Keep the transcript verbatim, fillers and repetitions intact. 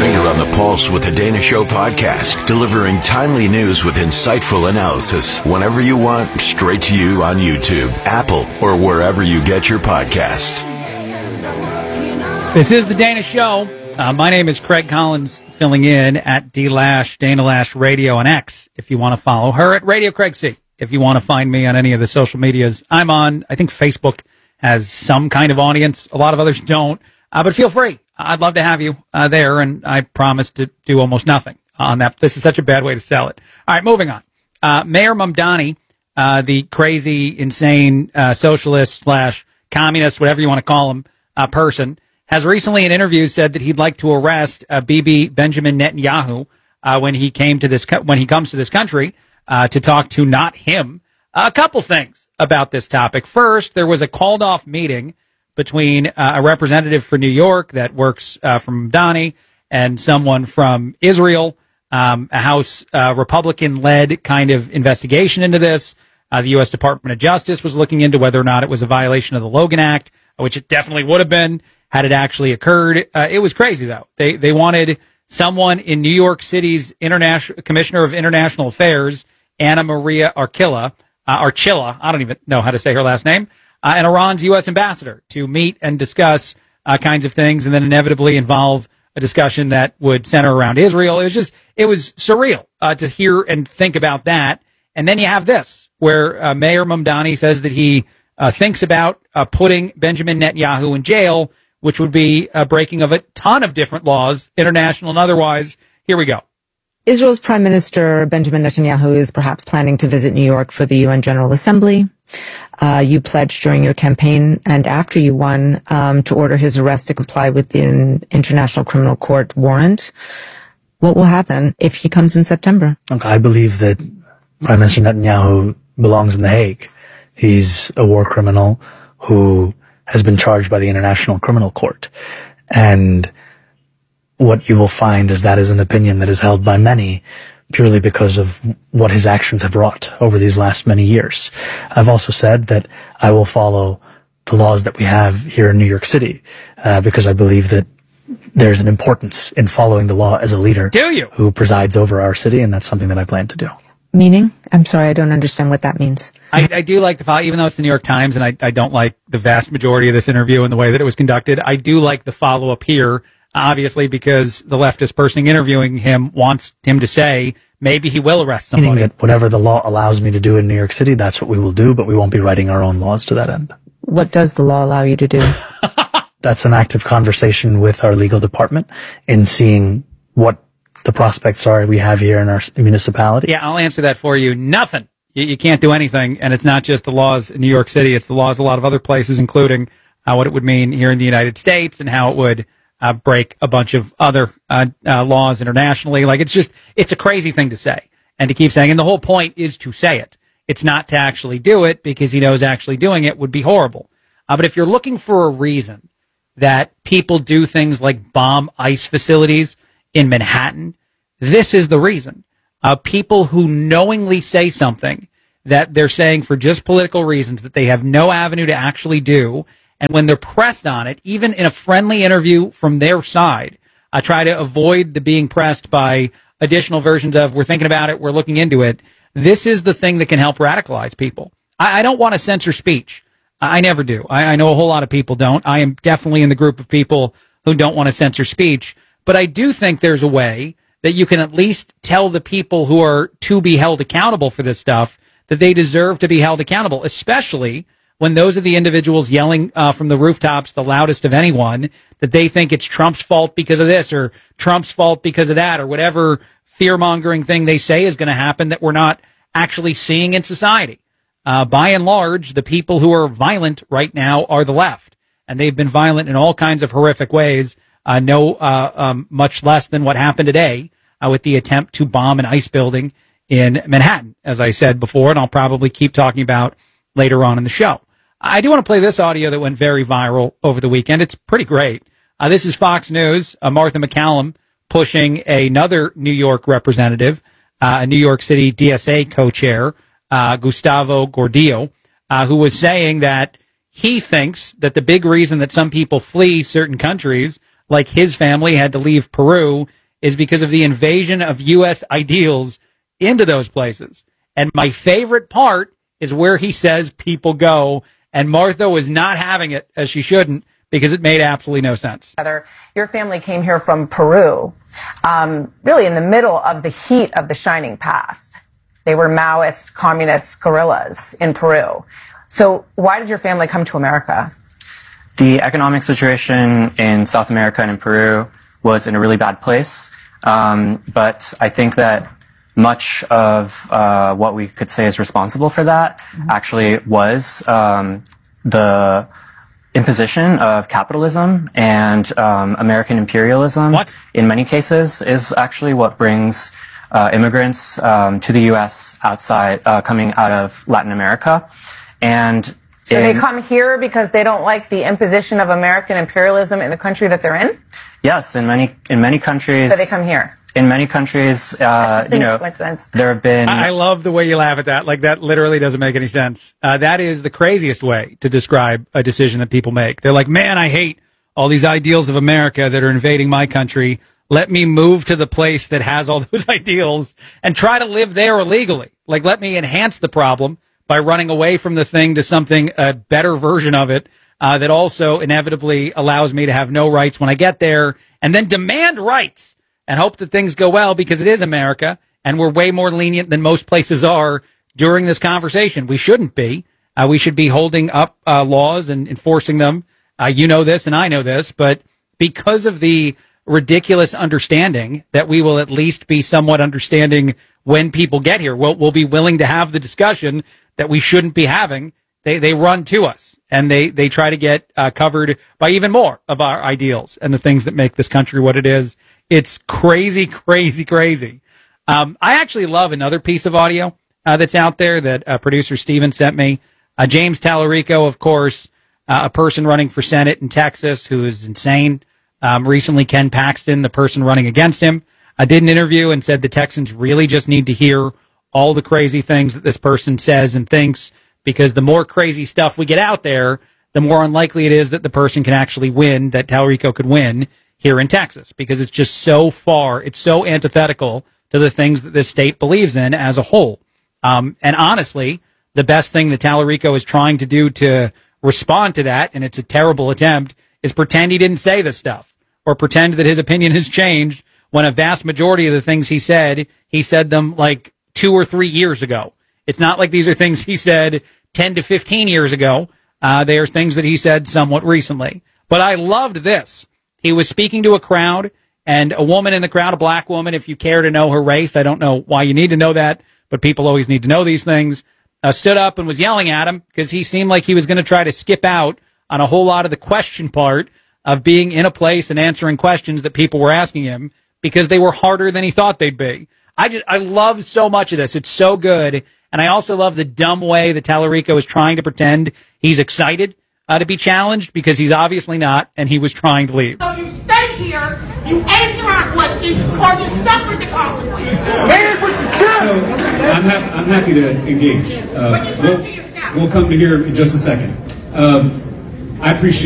finger on the pulse with the Dana Show podcast, delivering timely news with insightful analysis whenever you want, straight to you on YouTube, Apple, or wherever you get your podcasts. This is the Dana Show. Uh, my name is Craig Collins, filling in at D Lash, Dana Lash Radio on X. If you want to follow her at Radio Craig C. If you want to find me on any of the social medias, I'm on. I think Facebook has some kind of audience. A lot of others don't. Uh, but feel free. I'd love to have you uh, there, and I promise to do almost nothing on that. This is such a bad way to sell it. All right, moving on. Uh, Mayor Mamdani, uh, the crazy, insane uh, socialist slash communist, whatever you want to call him, uh, person, has recently in interviews said that he'd like to arrest uh, Bibi Benjamin Netanyahu uh, when he came to this co- when he comes to this country uh, to talk to not him. Uh, a couple things about this topic. First, there was a called off meeting between uh, a representative for New York that works uh, from Mamdani and someone from Israel. Um, a House uh, Republican led kind of investigation into this. Uh, the U S Department of Justice was looking into whether or not it was a violation of the Logan Act, which it definitely would have been had it actually occurred. Uh, it was crazy, though. They they wanted someone in New York City's international Commissioner of International Affairs, Anna Maria Archila, uh, Archila, I don't even know how to say her last name, uh, and Iran's U S ambassador to meet and discuss uh, kinds of things, and then inevitably involve a discussion that would center around Israel. It was just, it was surreal uh, to hear and think about that. And then you have this, where uh, Mayor Mamdani says that he uh, thinks about uh, putting Benjamin Netanyahu in jail, which would be a breaking of a ton of different laws, international and otherwise. Here we go. Israel's Prime Minister Benjamin Netanyahu is perhaps planning to visit New York for the U N General Assembly. Uh, you pledged during your campaign and after you won um, to order his arrest to comply with the International Criminal Court warrant. What will happen if he comes in September? Look, I believe that Prime Minister Netanyahu belongs in The Hague. He's a war criminal who has been charged by the International Criminal Court. And what you will find is that is an opinion that is held by many purely because of what his actions have wrought over these last many years. I've also said that I will follow the laws that we have here in New York City, uh, because I believe that there's an importance in following the law as a leader. Do you? Who presides over our city, and that's something that I plan to do. Meaning? I'm sorry, I don't understand what that means. I, I do like the follow, even though it's the New York Times, and I, I don't like the vast majority of this interview and the way that it was conducted. I do like the follow-up here, obviously, because the leftist person interviewing him wants him to say maybe he will arrest somebody. Meaning that whatever the law allows me to do in New York City, that's what we will do, but we won't be writing our own laws to that end. What does the law allow you to do? That's an active conversation with our legal department in seeing what the prospects are we have here in our municipality. Yeah, I'll answer that for you. Nothing. You, you can't do anything, and it's not just the laws in New York City. It's the laws a lot of other places, including uh, what it would mean here in the United States and how it would uh, break a bunch of other uh, uh, laws internationally. Like, it's just, it's a crazy thing to say and to keep saying. And the whole point is to say it. It's not to actually do it, because he knows actually doing it would be horrible. Uh, but if you're looking for a reason that people do things like bomb ICE facilities in Manhattan, this is the reason. Uh, people who knowingly say something that they're saying for just political reasons that they have no avenue to actually do, and when they're pressed on it, even in a friendly interview from their side, I uh, try to avoid the being pressed by additional versions of, we're thinking about it, we're looking into it. This is the thing that can help radicalize people. I, I don't want to censor speech. I, I never do. I, I know a whole lot of people don't. I am definitely in the group of people who don't want to censor speech. But I do think there's a way that you can at least tell the people who are to be held accountable for this stuff that they deserve to be held accountable, especially when those are the individuals yelling uh, from the rooftops the loudest of anyone that they think it's Trump's fault because of this or Trump's fault because of that or whatever fear-mongering thing they say is going to happen that we're not actually seeing in society. Uh, by and large, the people who are violent right now are the left, and they've been violent in all kinds of horrific ways. Uh, no, uh, um, much less than what happened today uh, with the attempt to bomb an ICE building in Manhattan, as I said before, and I'll probably keep talking about later on in the show. I do want to play this audio that went very viral over the weekend. It's pretty great. Uh, this is Fox News, uh, Martha McCallum pushing another New York representative, uh, a New York City D S A co-chair, uh, Gustavo Gordillo, uh, who was saying that he thinks that the big reason that some people flee certain countries like his family had to leave Peru is because of the invasion of U S ideals into those places. And my favorite part is where he says people go, and Martha was not having it, as she shouldn't, because it made absolutely no sense. Your family came here from Peru, um, really in the middle of the heat of the Shining Path. They were Maoist, communist guerrillas in Peru. So why did your family come to America? The economic situation in South America and in Peru was in a really bad place. Um, but I think that much of uh, what we could say is responsible for that mm-hmm. actually was um, the imposition of capitalism, and um, American imperialism what? in many cases is actually what brings uh, immigrants um, to the U S outside, uh, coming out of Latin America. And so in, they come here because they don't like the imposition of American imperialism in the country that they're in? Yes, in many in many countries. So they come here. In many countries, uh, you know, there have been... I love the way you laugh at that. Like, that literally doesn't make any sense. Uh, that is the craziest way to describe a decision that people make. They're like, man, I hate all these ideals of America that are invading my country. Let me move to the place that has all those ideals and try to live there illegally. Like, let me enhance the problem by running away from the thing to something, a better version of it, uh, that also inevitably allows me to have no rights when I get there, and then demand rights. And hope that things go well, because it is America, and we're way more lenient than most places are during this conversation. We shouldn't be. Uh, we should be holding up uh, laws and enforcing them. Uh, you know this, and I know this, but because of the ridiculous understanding that we will at least be somewhat understanding when people get here, we'll, we'll be willing to have the discussion that we shouldn't be having. They they run to us, and they, they try to get uh, covered by even more of our ideals and the things that make this country what it is. It's crazy, crazy, crazy. Um, I actually love another piece of audio uh, that's out there that uh, producer Steven sent me. Uh, James Tallarico, of course, uh, a person running for Senate in Texas who is insane. Um, recently, Ken Paxton, the person running against him, uh, did an interview and said the Texans really just need to hear all the crazy things that this person says and thinks, because the more crazy stuff we get out there, the more unlikely it is that the person can actually win, that Tallarico could win here in Texas, because it's just so far, it's so antithetical to the things that this state believes in as a whole. Um, and honestly, the best thing that Tallarico is trying to do to respond to that, and it's a terrible attempt, is pretend he didn't say this stuff, or pretend that his opinion has changed, when a vast majority of the things he said, he said them like two or three years ago. It's not like these are things he said ten to fifteen years ago. Uh, they are things that he said somewhat recently. But I loved this. He was speaking to a crowd, and a woman in the crowd, a black woman, if you care to know her race, I don't know why you need to know that, but people always need to know these things, uh, stood up and was yelling at him because he seemed like he was going to try to skip out on a whole lot of the question part of being in a place and answering questions that people were asking him because they were harder than he thought they'd be. I just, I love so much of this. It's so good. And I also love the dumb way that Tallarico is trying to pretend he's excited Uh, to be challenged, because he's obviously not, and he was trying to leave. So you stay here, you answer our questions, or you suffer the consequences. So I'm, ha- I'm happy to engage. Uh, we'll, we'll come to here in just a second. Um, I appreciate